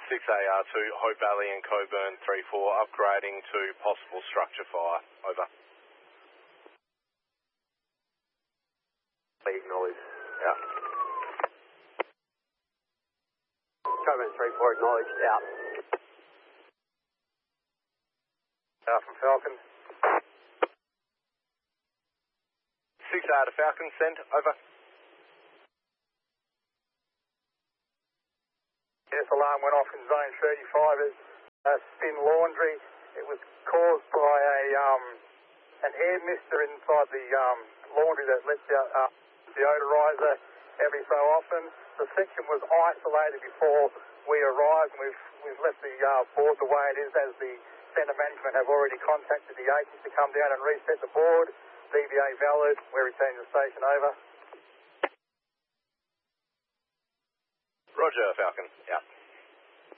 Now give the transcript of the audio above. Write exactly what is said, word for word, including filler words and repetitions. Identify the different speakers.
Speaker 1: six A R two, Hope Valley and Coburn three four, upgrading to possible structure fire. Over.
Speaker 2: Acknowledged.
Speaker 1: Yeah.
Speaker 2: Coburn three four acknowledged. Out. Out from Falcon.
Speaker 1: six A R to Falcon, send. Over.
Speaker 2: Yes, alarm went off in zone thirty-five as uh, Spin Laundry. It was caused by a um, an air mister inside the um, laundry that lets out uh, deodorizer every so often. The section was isolated before we arrived, and we've, we've left the uh, board the way it is, as the centre management have already contacted the agents to come down and reset the board. D V A valid. We're returning to the station. Over.
Speaker 1: Roger, Falcon. Yeah.